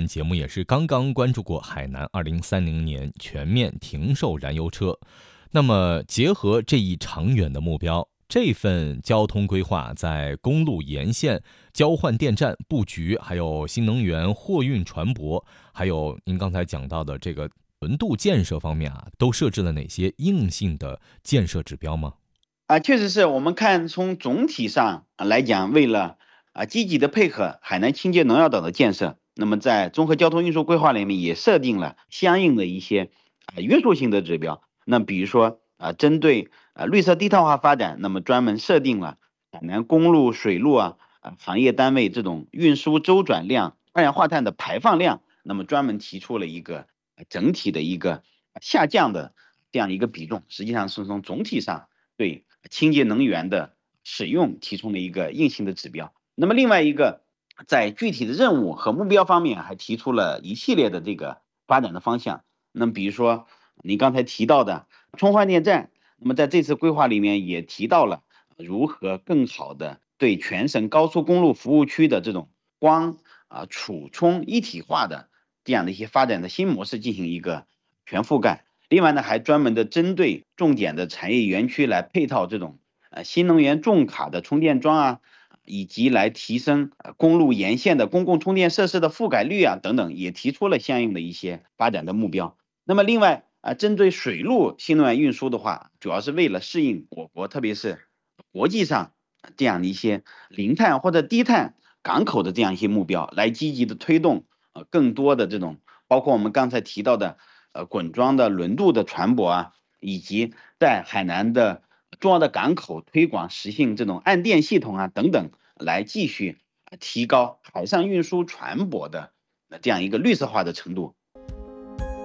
们节目也是刚刚关注过海南2030年全面停售燃油车。那么结合这一长远的目标，这份交通规划在公路沿线交换电站布局，还有新能源货运船舶，还有您刚才讲到的这个轮渡建设方面都设置了哪些硬性的建设指标吗？ 确实是我们看从总体上来讲，为了积极的配合海南清洁农药岛的建设，那么在综合交通运输规划里面也设定了相应的一些约束性的指标。那比如说针对绿色低碳化发展，那么专门设定了海南公路、水路行业单位这种运输周转量、二氧化碳的排放量，那么专门提出了一个整体的一个下降的这样一个比重，实际上是从总体上对清洁能源的使用提出了一个硬性的指标。那么另外一个，在具体的任务和目标方面，还提出了一系列的这个发展的方向。那么比如说你刚才提到的充换电站，那么在这次规划里面也提到了如何更好的对全省高速公路服务区的这种光储充一体化的这样的一些发展的新模式进行一个全覆盖。另外呢，还专门的针对重点的产业园区来配套这种新能源重卡的充电桩以及来提升公路沿线的公共充电设施的覆盖率等等，也提出了相应的一些发展的目标。那么另外针对水路新能源运输的话，主要是为了适应我国特别是国际上这样的一些零碳或者低碳港口的这样一些目标，来积极的推动更多的这种包括我们刚才提到的滚装的轮渡的船舶以及在海南的重要的港口推广实行这种岸电系统等等，来继续提高海上运输船舶的这样一个绿色化的程度。